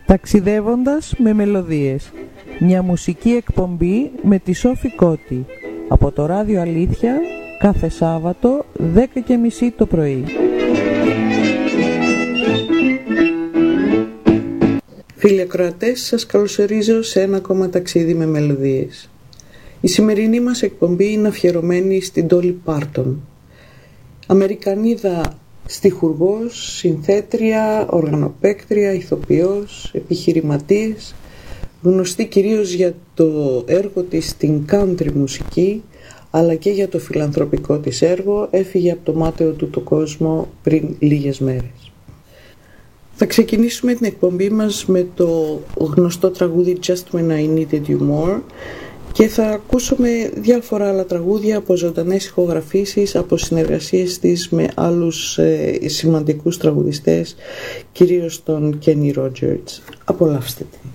Ταξιδεύοντας με μελωδίες. Μια μουσική εκπομπή με τη Σόφη Κώτη. Από το Ράδιο Αλήθεια, κάθε Σάββατο, 10:30 το πρωί. Φίλοι ακροατές, σας καλωσορίζω σε ένα ακόμα ταξίδι με μελωδίες. Η σημερινή μας εκπομπή είναι αφιερωμένη στην Ντόλι Πάρτον. Αμερικανίδα στιχουργός, συνθέτρια, οργανοπαίκτρια, ηθοποιός, επιχειρηματίας, γνωστή κυρίως για το έργο της στην country μουσική, αλλά και για το φιλανθρωπικό της έργο. Έφυγε από το μάταιο του το κόσμο πριν λίγες μέρες. Θα ξεκινήσουμε την εκπομπή μας με το γνωστό τραγούδι Just When I Needed You More και θα ακούσουμε διάφορα άλλα τραγούδια από ζωντανές ηχογραφήσεις, από συνεργασίες της με άλλους σημαντικούς τραγουδιστές, κυρίως τον Kenny Rogers. Απολαύστε την.